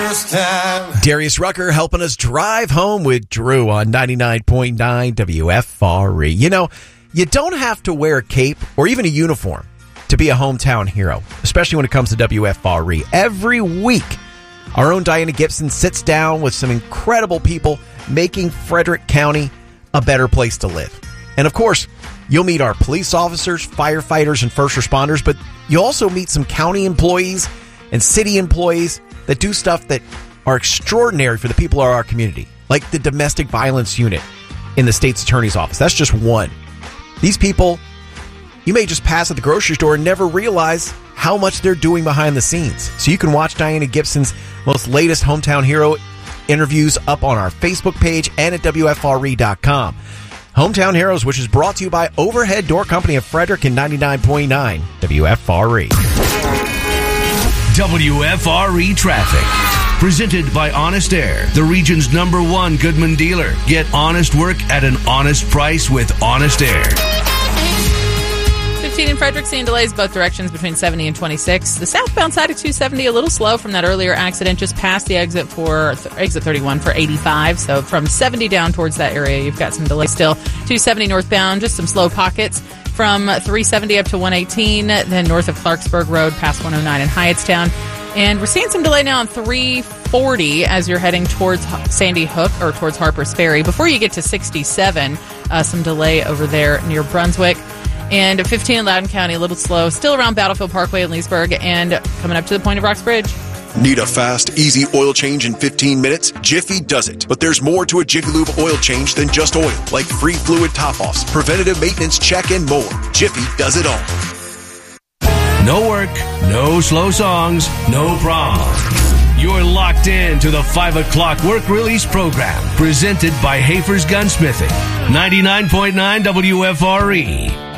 first time. Darius Rucker helping us drive home with Drew on 99.9 WFRE. You know, you don't have to wear a cape or even a uniform to be a hometown hero, especially when it comes to WFRE. Every week, our own Diana Gibson sits down with some incredible people making Frederick County a better place to live. And of course, you'll meet our police officers, firefighters, and first responders, but you'll also meet some county employees and city employees that do stuff that are extraordinary for the people of our community, like the domestic violence unit in the state's attorney's office. That's just one. These people, you may just pass at the grocery store and never realize how much they're doing behind the scenes. So you can watch Diana Gibson's most latest Hometown Hero interviews up on our Facebook page and at WFRE.com. Hometown Heroes, which is brought to you by Overhead Door Company of Frederick and 99.9 WFRE. WFRE Traffic. Presented by Honest Air, the region's #1 Goodman dealer. Get honest work at an honest price with Honest Air. 15 in Frederick, seeing delays both directions between 70 and 26. The southbound side of 270 a little slow from that earlier accident just past the exit 31 for 85. So from 70 down towards that area, you've got some delays still. 270 northbound, just some slow pockets from 370 up to 118, then north of Clarksburg Road past 109 in Hyattstown. And we're seeing some delay now on 340 as you're heading towards Sandy Hook or towards Harper's Ferry. Before you get to 67, some delay over there near Brunswick. And 15 in Loudoun County, a little slow. Still around Battlefield Parkway in Leesburg and coming up to the Point of Rocks Bridge. Need a fast, easy oil change in 15 minutes? Jiffy does it. But there's more to a Jiffy Lube oil change than just oil, like free fluid top-offs, preventative maintenance check, and more. Jiffy does it all. No work, no slow songs, no problem. You're locked in to the 5 o'clock work release program, presented by Hafer's Gunsmithing, 99.9 WFRE.